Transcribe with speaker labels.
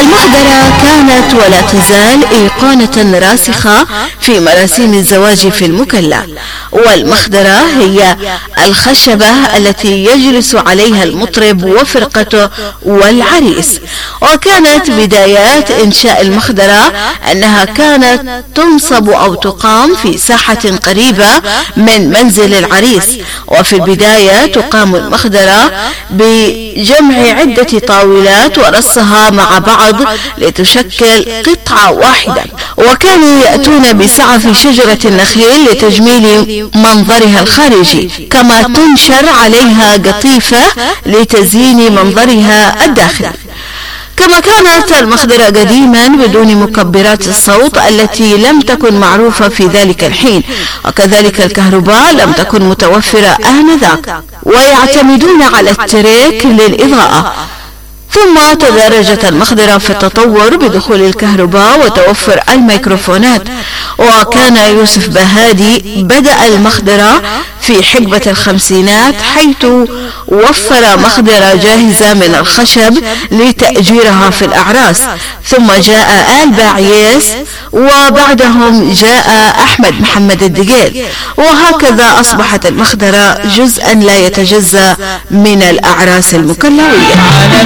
Speaker 1: المخدرة كانت ولا تزال إيقونة راسخة في مراسيم الزواج في المكلا، والمخدرة هي الخشبة التي يجلس عليها المطرب وفرقته والعريس. وكانت بدايات إنشاء المخدرة أنها كانت تنصب أو تقام في ساحة قريبة من منزل العريس، وفي البداية تقام المخدرة بجمع عدة طاولات ورصها مع بعض لتشكل قطعة واحدة، وكانوا يأتون بسعف شجرة النخيل لتجميل منظرها الخارجي، كما تنشر عليها قطيفة لتزيين منظرها الداخلي. كما كانت المخدرة قديما بدون مكبرات الصوت التي لم تكن معروفة في ذلك الحين، وكذلك الكهرباء لم تكن متوفرة آنذاك، ويعتمدون على التريك للإضاءة. ثم تدرجت المخدرة في التطور بدخول الكهرباء وتوفر الميكروفونات، وكان يوسف بهادي بدأ المخدرة في حقبة الخمسينات، حيث وفر مخدرة جاهزة من الخشب لتأجيرها في الأعراس، ثم جاء آل باعيس، وبعدهم جاء أحمد محمد الدقيل، وهكذا أصبحت المخدرة جزءا لا يتجزأ من الأعراس المكلاوية.